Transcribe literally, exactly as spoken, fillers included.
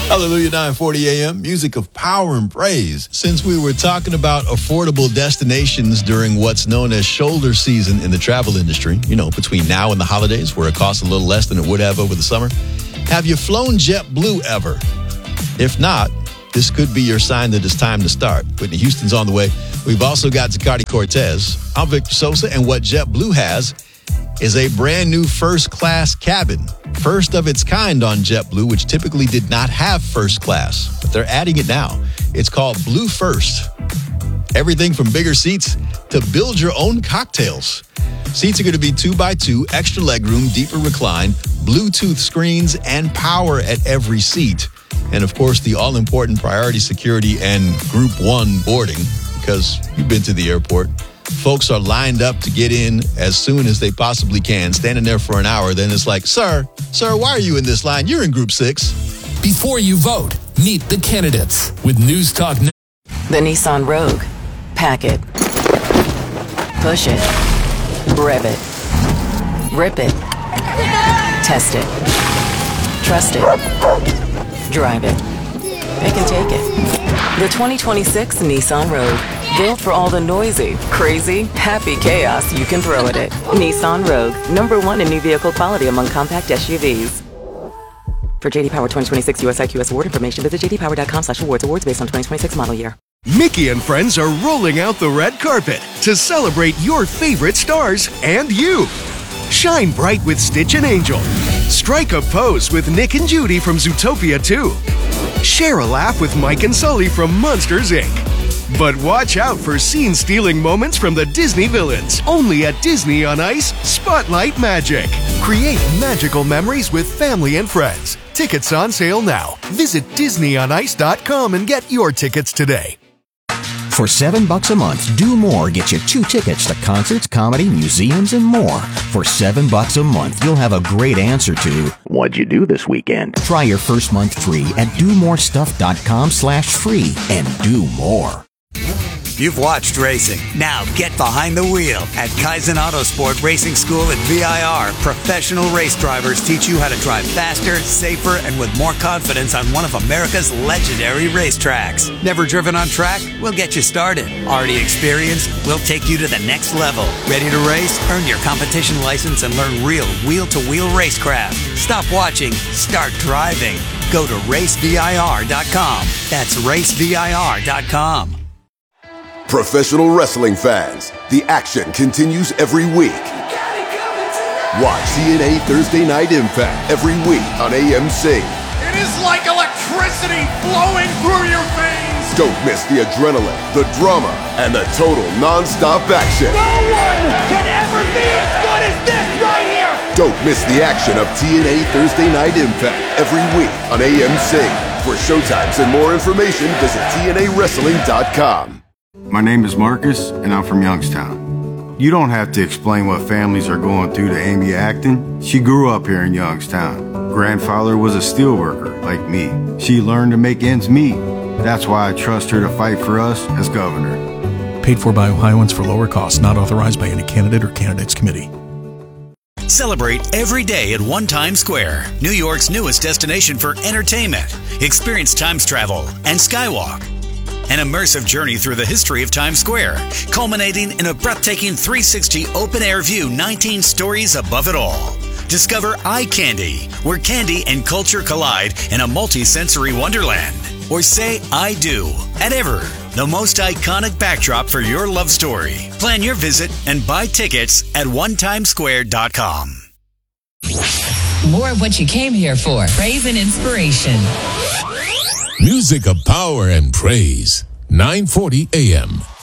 Hallelujah, nine forty a.m., music of power and praise. Since we were talking about affordable destinations during what's known as shoulder season in the travel industry, you know, between now and the holidays, where it costs a little less than it would have over the summer, have you flown JetBlue ever? If not, this could be your sign that it's time to start. Whitney Houston's on the way. We've also got Zaccardi Cortez. I'm Victor Sosa, and what JetBlue has is a brand new first class cabin. First of its kind on JetBlue, which typically did not have first class, but they're adding it now. It's called Blue First. Everything from bigger seats to build your own cocktails. Seats are going to be two by two, extra legroom, deeper recline, Bluetooth screens, and power at every seat. And of course, the all-important priority security and group one boarding, because you've been to the airport. Folks are lined up to get in as soon as they possibly can, standing there for an hour. Then it's like, sir, sir, why are you in this line? You're in group six. Before you vote, meet the candidates with News Talk. The Nissan Rogue. Pack it. Push it. Rev it. Rip it. Test it. Trust it. Drive it. Pick and take it. The twenty twenty-six Nissan Rogue. Built for all the noisy, crazy, happy chaos you can throw at it. Nissan Rogue, number one in new vehicle quality among compact S U Vs. For J D Power twenty twenty-six U S I Q S award information, visit j d power dot com slash awards. Awards based on twenty twenty-six model year. Mickey and friends are rolling out the red carpet to celebrate your favorite stars and you. Shine bright with Stitch and Angel. Strike a pose with Nick and Judy from Zootopia two. Share a laugh with Mike and Sully from Monsters, Incorporated. But watch out for scene-stealing moments from the Disney villains. Only at Disney on Ice, Spotlight Magic. Create magical memories with family and friends. Tickets on sale now. Visit disney on ice dot com and get your tickets today. For seven bucks a month, Do More gets you two tickets to concerts, comedy, museums, and more. For seven bucks a month, you'll have a great answer to, what'd you do this weekend? Try your first month free at do more stuff dot com slash free and do more. You've watched racing. Now get behind the wheel. At Kaizen Autosport Racing School at V I R, professional race drivers teach you how to drive faster, safer, and with more confidence on one of America's legendary racetracks. Never driven on track? We'll get you started. Already experienced? We'll take you to the next level. Ready to race? Earn your competition license and learn real wheel-to-wheel racecraft. Stop watching. Start driving. Go to race V I R dot com. That's race V I R dot com. Professional wrestling fans, the action continues every week. Watch T N A Thursday Night Impact every week on A M C. It is like electricity flowing through your veins. Don't miss the adrenaline, the drama, and the total non-stop action. No one can ever be as good as this right here. Don't miss the action of T N A Thursday Night Impact every week on A M C. For showtimes and more information, visit T N A wrestling dot com. My name is Marcus, and I'm from Youngstown. You don't have to explain what families are going through to Amy Acton. She grew up here in Youngstown. Grandfather was a steelworker, like me. She learned to make ends meet. That's why I trust her to fight for us as governor. Paid for by Ohioans for lower costs, not authorized by any candidate or candidates committee. Celebrate every day at One Times Square, New York's newest destination for entertainment. Experience Times travel and Skywalk. An immersive journey through the history of Times Square, culminating in a breathtaking three sixty open-air view, nineteen stories above it all. Discover Eye Candy, where candy and culture collide in a multi-sensory wonderland. Or say I do at Ever, the most iconic backdrop for your love story. Plan your visit and buy tickets at one times square dot com. More of what you came here for. Praise and inspiration. Music of power and praise. nine forty a.m.